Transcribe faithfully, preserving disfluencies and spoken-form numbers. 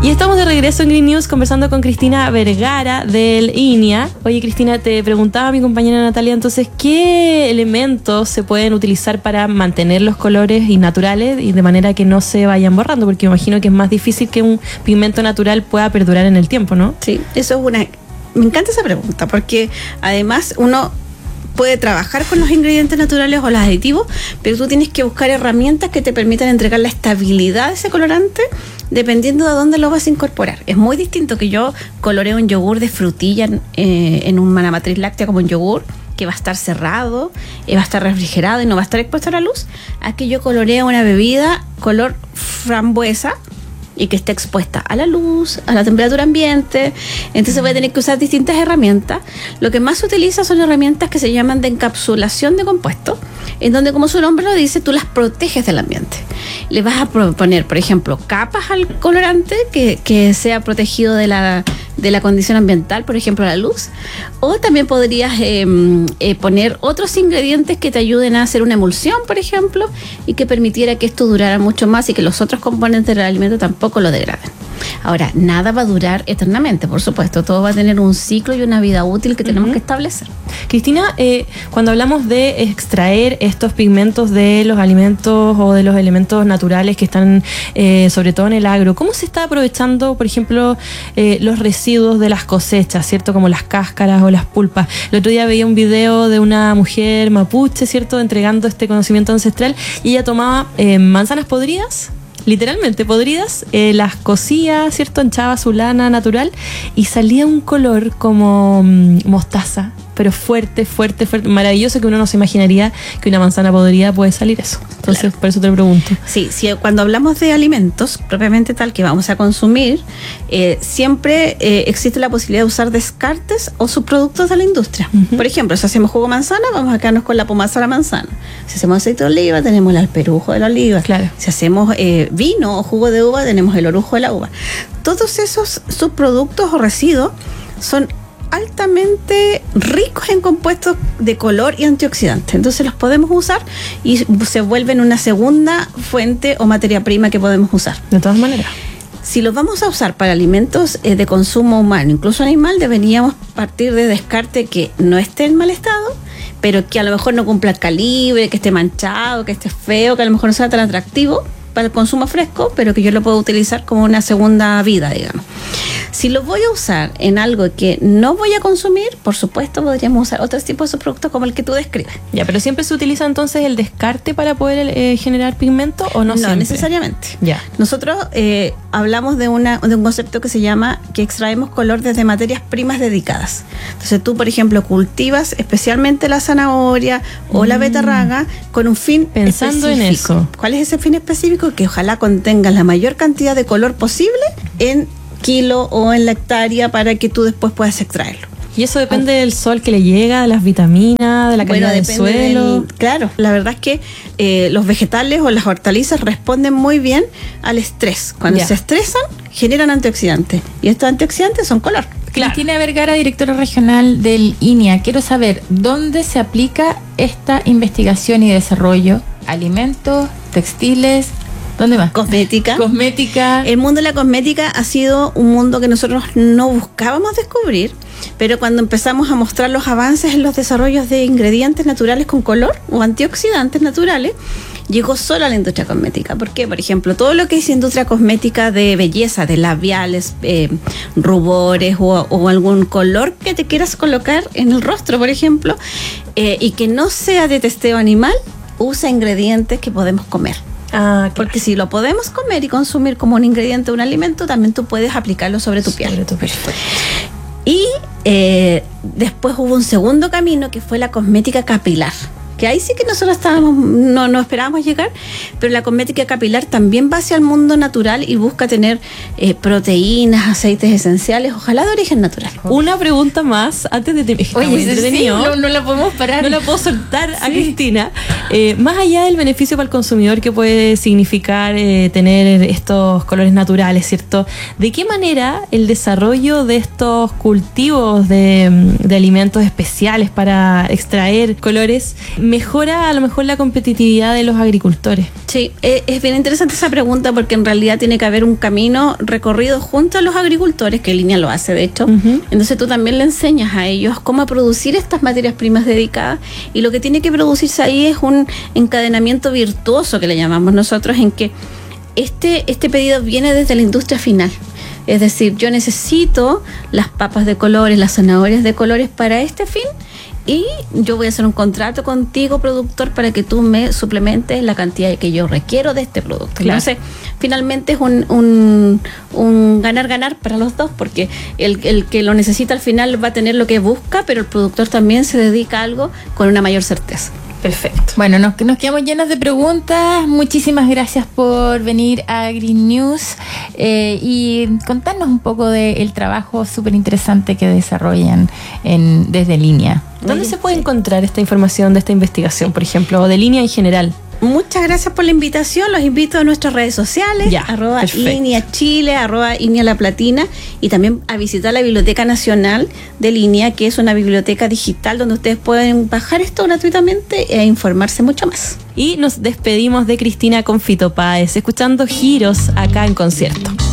Y estamos de regreso en Green News conversando con Cristina Vergara del I N I A. Oye, Cristina, te preguntaba mi compañera Natalia, entonces, ¿qué elementos se pueden utilizar para mantener los colores y naturales y de manera que no se vayan borrando? Porque me imagino que es más difícil que un pigmento natural pueda perdurar en el tiempo, ¿no? Sí, eso es una... Me encanta esa pregunta porque además uno puede trabajar con los ingredientes naturales o los aditivos, pero tú tienes que buscar herramientas que te permitan entregar la estabilidad de ese colorante dependiendo de dónde lo vas a incorporar. Es muy distinto que yo coloree un yogur de frutilla eh, en una matriz láctea como un yogur, que va a estar cerrado, eh, va a estar refrigerado y no va a estar expuesto a la luz, a que yo coloree una bebida color frambuesa y que esté expuesta a la luz, a la temperatura ambiente. Entonces voy a tener que usar distintas herramientas. Lo que más se utiliza son herramientas que se llaman de encapsulación de compuestos, en donde, como su nombre lo dice, tú las proteges del ambiente. Le vas a poner, por ejemplo, capas al colorante que, que sea protegido de la, de la condición ambiental, por ejemplo, la luz. O también podrías eh, eh, poner otros ingredientes que te ayuden a hacer una emulsión, por ejemplo, y que permitiera que esto durara mucho más y que los otros componentes del alimento tampoco lo degraden. Ahora, nada va a durar eternamente, por supuesto. Todo va a tener un ciclo y una vida útil que tenemos uh-huh. que establecer. Cristina, eh, cuando hablamos de extraer estos pigmentos de los alimentos o de los elementos naturales que están eh, sobre todo en el agro, ¿cómo se está aprovechando, por ejemplo, eh, los residuos de las cosechas, ¿cierto? Como las cáscaras o las pulpas. El otro día veía un video de una mujer mapuche, ¿cierto? Entregando este conocimiento ancestral y ella tomaba eh, manzanas podridas, literalmente podridas, eh, las cocía, ¿cierto? Hinchaba su lana natural y salía un color como mmm, mostaza, pero fuerte, fuerte, fuerte, maravilloso, que uno no se imaginaría que una manzana podrida puede salir eso. Entonces, claro. Por eso te lo pregunto. Sí, sí, cuando hablamos de alimentos propiamente tal que vamos a consumir, eh, siempre eh, existe la posibilidad de usar descartes o subproductos de la industria. Uh-huh. Por ejemplo, si hacemos jugo de manzana, vamos a quedarnos con la pomaza de la manzana. Si hacemos aceite de oliva, tenemos el alperujo de la oliva. Claro. Si hacemos eh, vino o jugo de uva, tenemos el orujo de la uva. Todos esos subproductos o residuos son altamente ricos en compuestos de color y antioxidantes. Entonces los podemos usar y se vuelven una segunda fuente o materia prima que podemos usar. De todas maneras. Si los vamos a usar para alimentos eh, de consumo humano, incluso animal, deberíamos partir de descarte que no esté en mal estado, pero que a lo mejor no cumpla el calibre, que esté manchado, que esté feo, que a lo mejor no sea tan atractivo para el consumo fresco, pero que yo lo puedo utilizar como una segunda vida, digamos. Si lo voy a usar en algo que no voy a consumir, por supuesto podríamos usar otros tipos de productos como el que tú describes. Ya, pero ¿siempre se utiliza entonces el descarte para poder eh, generar pigmento o no, no siempre? No necesariamente. Ya. Nosotros eh, hablamos de, una, de un concepto que se llama que extraemos color desde materias primas dedicadas. Entonces tú, por ejemplo, cultivas especialmente la zanahoria o mm. la betarraga con un fin pensando específico. En eso. ¿Cuál es ese fin específico? Que ojalá contenga la mayor cantidad de color posible en kilo o en la hectárea para que tú después puedas extraerlo. Y eso depende del sol que le llega, de las vitaminas, de la calidad bueno, del suelo. Del, claro, la verdad es que eh, los vegetales o las hortalizas responden muy bien al estrés. Cuando yeah. se estresan, generan antioxidantes. Y estos antioxidantes son color. Claro. Cristina Vergara, directora regional del I N I A. Quiero saber, ¿dónde se aplica esta investigación y desarrollo? ¿Alimentos, textiles? ¿Dónde más? Cosmética. Cosmética. El mundo de la cosmética ha sido un mundo que nosotros no buscábamos descubrir, pero cuando empezamos a mostrar los avances en los desarrollos de ingredientes naturales con color o antioxidantes naturales, llegó solo a la industria cosmética. ¿Por qué? Por ejemplo, todo lo que es industria cosmética de belleza, de labiales, eh, rubores o, o algún color que te quieras colocar en el rostro, por ejemplo, eh, y que no sea de testeo animal, usa ingredientes que podemos comer. Ah, claro. Porque si lo podemos comer y consumir como un ingrediente de un alimento, también tú puedes aplicarlo sobre tu piel. Sobre tu piel. Y eh, después hubo un segundo camino que fue la cosmética capilar, que ahí sí que nosotros estábamos, no, no esperábamos llegar, pero la cosmética capilar también va hacia el mundo natural y busca tener eh, proteínas, aceites esenciales, ojalá de origen natural. Una pregunta más antes de terminar. Oye, sí, no, no la podemos parar. No la puedo soltar sí. a Cristina. Eh, más allá del beneficio para el consumidor que puede significar eh, tener estos colores naturales, ¿cierto? ¿De qué manera el desarrollo de estos cultivos de, de alimentos especiales para extraer colores mejora a lo mejor la competitividad de los agricultores? Sí, eh, es bien interesante esa pregunta porque en realidad tiene que haber un camino recorrido junto a los agricultores, que Línea lo hace de hecho. Uh-huh. Entonces tú también le enseñas a ellos cómo producir estas materias primas dedicadas, y lo que tiene que producirse ahí es un encadenamiento virtuoso que le llamamos nosotros, en que este, este pedido viene desde la industria final. Es decir, yo necesito las papas de colores, las zanahorias de colores para este fin, y yo voy a hacer un contrato contigo, productor, para que tú me suplementes la cantidad que yo requiero de este producto. Claro. Entonces, finalmente es un, un, un ganar-ganar para los dos, porque el, el que lo necesita al final va a tener lo que busca, pero el productor también se dedica a algo con una mayor certeza. Perfecto. Bueno, nos, nos quedamos llenos de preguntas. Muchísimas gracias por venir a AgriNews eh, y contarnos un poco del trabajo súper interesante que desarrollan en, desde Línea. ¿Dónde se puede encontrar esta información de esta investigación, por ejemplo, o de Línea en general? Muchas gracias por la invitación. Los invito a nuestras redes sociales, ya, arroba Línea Chile, arroba Línea La Platina, y también a visitar la Biblioteca Nacional de Línea, que es una biblioteca digital donde ustedes pueden bajar esto gratuitamente e informarse mucho más. Y nos despedimos de Cristina con Fito Páez, escuchando Giros acá en concierto.